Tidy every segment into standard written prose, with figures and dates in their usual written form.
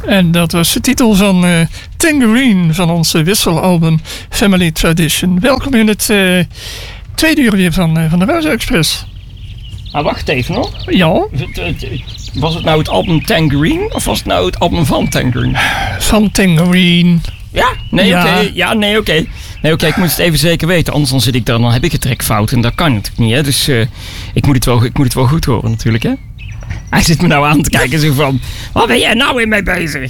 En dat was de titel van Tangerine van ons wisselalbum Family Tradition. Welkom in het tweede uur weer van de Radio Express. Ah, wacht even hoor. Ja? Was het nou het album Tangerine of was het nou het album van Tangerine? Van Tangerine. Ja? Nee, Ja. oké. Ja, nee, oké. Nee, oké, ik moet het even zeker weten. Anders dan zit ik daar, dan heb ik een trekfout en dat kan natuurlijk niet, hè. Dus ik moet het wel goed horen natuurlijk, hè. Hij zit me nou aan te kijken zo van, wat ben jij nou weer mee bezig?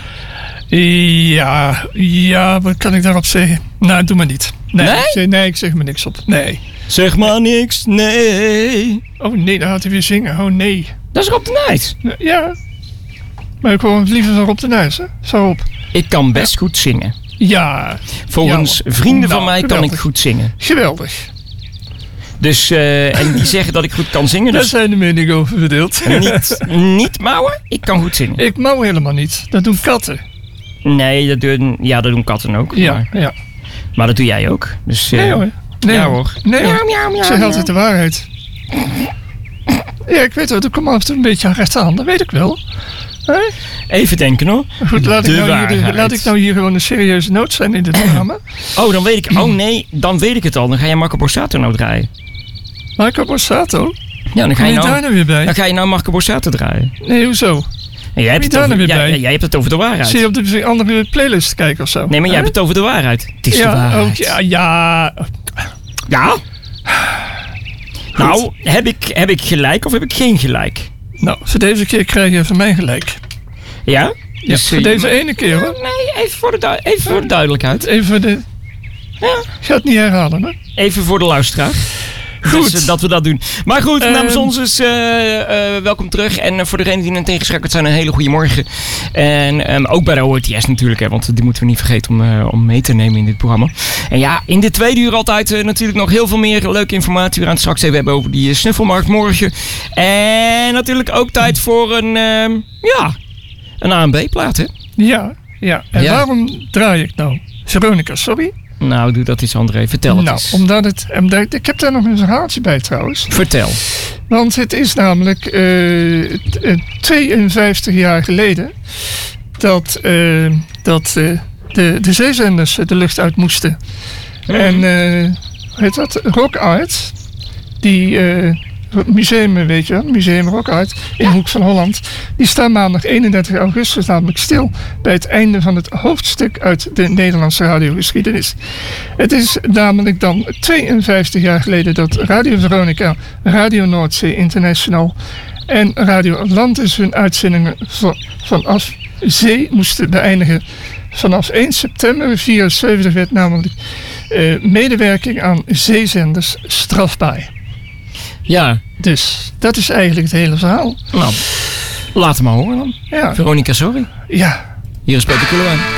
Ja, wat kan ik daarop zeggen? Nou, doe maar niet. Nee, ik zeg me niks op. Nee. Zeg maar niks, nee. Oh nee, dan gaat hij weer zingen. Oh nee. Dat is Rob de Nijs. Ja. Maar ik hoor liever van Rob de Nijs, hè. Zo op. Ik kan best goed zingen. Ja. Volgens vrienden van mij kan geweldig. ik goed zingen. Geweldig. Dus, en die zeggen dat ik goed kan zingen. Daar Dus zijn de meningen over verdeeld. niet mouwen, ik kan goed zingen. Ik mouw helemaal niet. Dat doen katten. Nee, dat doen katten ook. Ja. Maar dat doe jij ook. Dus, Nee hoor. Nee ja, hoor. hoor. Nee hoor. Miauw, Ik zeg altijd de waarheid. Ja, ik weet wel. Ik kom af en toe een beetje recht aan. Dat weet ik wel. Hè? Even denken hoor. Goed, laat waarheid. ik nou hier gewoon een serieuze noot zijn in dit programma. Oh, dan weet ik. Oh nee, dan weet ik het al. Dan ga je Marco Borsato nou draaien. Marco Borsato? Ja, dan Kom je daar nou weer bij? Dan ga je nou Marco Borsato draaien. Nee, hoezo? En jij hebt je daar nou weer bij? jij hebt het over de waarheid. Zie je op de andere playlist kijken of zo? Nee, maar jij hebt het over de waarheid. Het is de waarheid. Ook, ja. Ja? Nou, heb ik gelijk of heb ik geen gelijk? Nou, voor deze keer krijg je van mij gelijk. Ja? Ja, dus, voor deze ene keer hoor. Nee, even voor de duidelijkheid. Even voor de... Ja. Ik ga het niet herhalen, hè? Even voor de luisteraar. Goed. Dus, dat we dat doen. Maar goed, namens ons is welkom terug. En voor degenen die net ingeschakeld zijn, een hele goede morgen. En ook bij de ORTS natuurlijk, hè, want die moeten we niet vergeten om mee te nemen in dit programma. En ja, in dit tweede uur altijd natuurlijk nog heel veel meer leuke informatie. We gaan het straks even hebben over die snuffelmarkt morgen. En natuurlijk ook tijd voor een A en B-plaat, hè? Ja. En waarom draai ik nou? Veronica, sorry? Nou, doe dat eens, André. Vertel het eens. Omdat ik heb daar nog een verhaaltje bij trouwens. Vertel. Want het is namelijk 52 jaar geleden dat de zeezenders de lucht uit moesten. En hoe heet dat? Rock Art, die museum, weet je wel, Museum Rock Art in de Hoek van Holland, die staan maandag 31 augustus namelijk stil bij het einde van het hoofdstuk uit de Nederlandse radiogeschiedenis. Het is namelijk dan 52 jaar geleden dat Radio Veronica, Radio Noordzee International en Radio Atlantis hun uitzendingen vanaf zee moesten beëindigen. Vanaf 1 september 1974 werd namelijk medewerking aan zeezenders strafbaar. Ja. Dus dat is eigenlijk het hele verhaal. Nou, laat hem maar horen dan. Ja. Veronica, sorry. Ja. Hier is Peter Koelewijn.